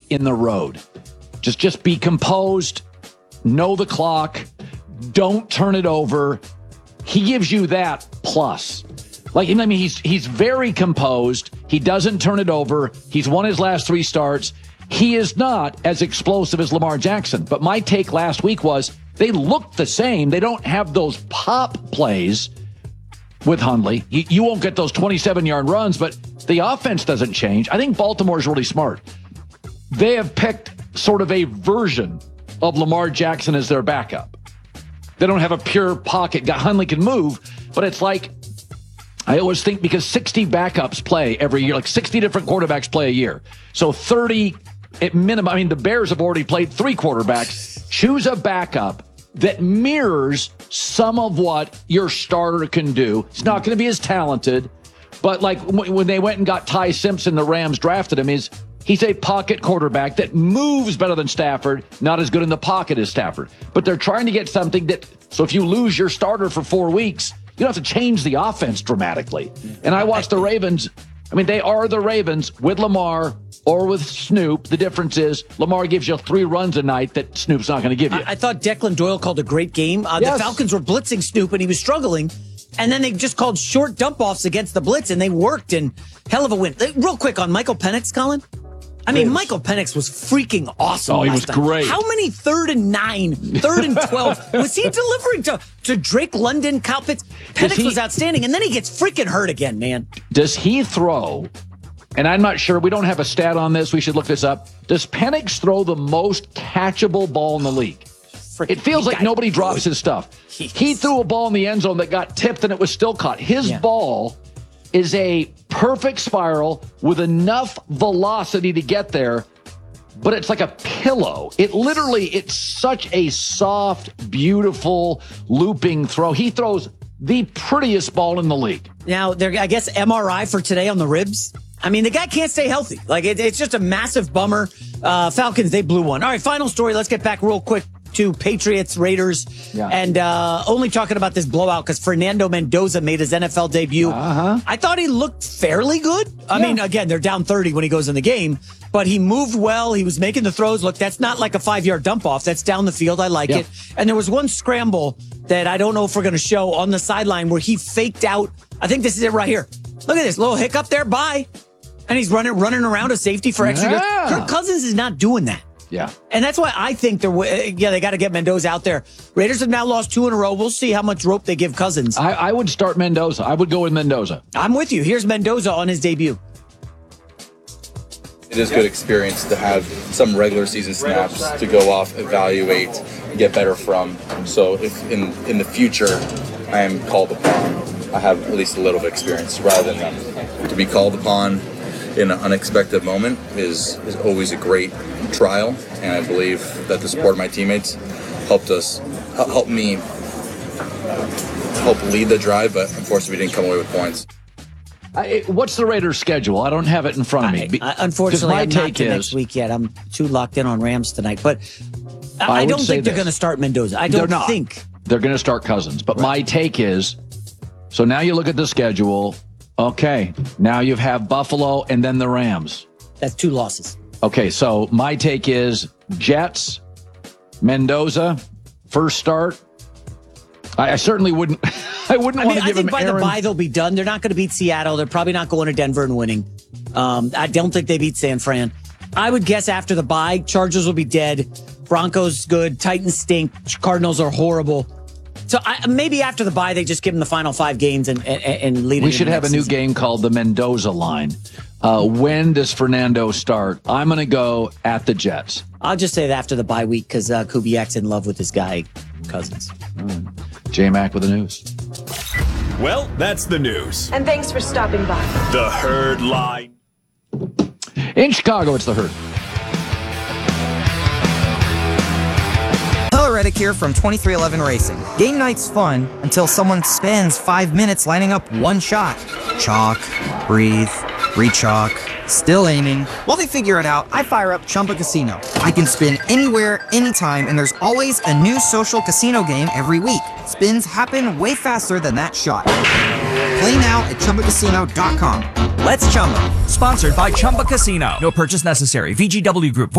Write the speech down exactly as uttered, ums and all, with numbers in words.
in the road. Just, just be composed, know the clock, don't turn it over. He gives you that plus. Like, I mean, he's he's very composed. He doesn't turn it over. He's won his last three starts. He is not as explosive as Lamar Jackson. But my take last week was they look the same. They don't have those pop plays with Hundley. You, you won't get those twenty-seven-yard runs, but the offense doesn't change. I think Baltimore's really smart. They have picked sort of a version of Lamar Jackson as their backup. They don't have a pure pocket guy. Hundley can move, but it's like, I always think because sixty backups play every year, like sixty different quarterbacks play a year. So thirty at minimum. I mean, the Bears have already played three quarterbacks. Choose a backup that mirrors some of what your starter can do. It's not going to be as talented, but like when they went and got Ty Simpson, the Rams drafted him, is he's a pocket quarterback that moves better than Stafford, not as good in the pocket as Stafford. But they're trying to get something that, so if you lose your starter for four weeks, you don't have to change the offense dramatically. And I watched the Ravens. I mean, they are the Ravens with Lamar or with Snoop. The difference is Lamar gives you three runs a night that Snoop's not going to give you. I, I thought Declan Doyle called a great game. Uh, yes. The Falcons were blitzing Snoop, and he was struggling. And then they just called short dump-offs against the blitz, and they worked, and hell of a win. Real quick on Michael Penix, Colin. I mean, Michael Penix was freaking awesome. Oh, he was time. great. How many third and nine, third and twelve was he delivering to, to Drake London, Kyle Pitts? Penix he, was outstanding, and then he gets freaking hurt again, man. Does he throw, and I'm not sure, we don't have a stat on this, we should look this up. Does Penix throw the most catchable ball in the league? Freaking, it feels like nobody drops his stuff. Jeez. He threw a ball in the end zone that got tipped, and it was still caught. His yeah. ball is a perfect spiral with enough velocity to get there, but it's like a pillow. It literally, it's such a soft, beautiful, looping throw. He throws the prettiest ball in the league. Now, there, I guess M R I for today on the ribs. I mean, the guy can't stay healthy. Like, it, it's just a massive bummer. Uh, Falcons, they blew one. All right, final story. Let's get back real quick to Patriots, Raiders, yeah. and uh, only talking about this blowout because Fernando Mendoza made his N F L debut. Uh-huh. I thought he looked fairly good. I yeah. mean, again, they're down thirty when he goes in the game, but he moved well. He was making the throws. Look, that's not like a five-yard dump-off. That's down the field. I like yeah. it. And there was one scramble that I don't know if we're going to show on the sideline where he faked out. I think this is it right here. Look at this little hiccup there. Bye. And he's running running around a safety for extra yeah. yards. Kirk Cousins is not doing that. Yeah. And that's why I think they're, yeah, they got to get Mendoza out there. Raiders have now lost two in a row. We'll see how much rope they give Cousins. I, I would start Mendoza. I would go with Mendoza. I'm with you. Here's Mendoza on his debut. It is good experience to have some regular season snaps to go off, evaluate, get better from. So if in, in the future I am called upon, I have at least a little bit of experience rather than nothing. To be called upon in an unexpected moment is, is always a great trial, and I believe that the support of my teammates helped us, helped me help lead the drive, but unfortunately we didn't come away with points. I, what's the Raiders' schedule? I don't have it in front of me. I, I, unfortunately, my I'm take not to is, next week yet. I'm too locked in on Rams tonight, but I, I don't think they're going to start Mendoza. I don't they're not. think. They're going to start Cousins, but right. my take is, so now you look at the schedule, okay, now you have Buffalo and then the Rams. That's two losses. Okay, so my take is Jets, Mendoza, first start. I, I certainly wouldn't. I wouldn't I want mean, to give I think him by Aaron. the bye they'll be done. They're not going to beat Seattle. They're probably not going to Denver and winning. Um, I don't think they beat San Fran. I would guess after the bye, Chargers will be dead. Broncos good. Titans stink. Cardinals are horrible. So I, maybe after the bye, they just give them the final five games and and, and lead. We should have a new season. game called the Mendoza line. Uh, when does Fernando start? I'm going to go at the Jets. I'll just say that after the bye week because uh, Kubiak's in love with this guy, Cousins. Mm. J-Mac with the news. Well, that's the news. And thanks for stopping by. The Herd Line. In Chicago, it's the Herd. Hello, Reddick here from twenty-three eleven Racing. Game night's fun until someone spends five minutes lining up one shot. Chalk, breathe, re-chalk, still aiming. While they figure it out, I fire up Chumba Casino. I can spin anywhere, anytime, and there's always a new social casino game every week. Spins happen way faster than that shot. Play now at Chumba Casino dot com. Let's Chumba. Sponsored by Chumba Casino. No purchase necessary. V G W Group.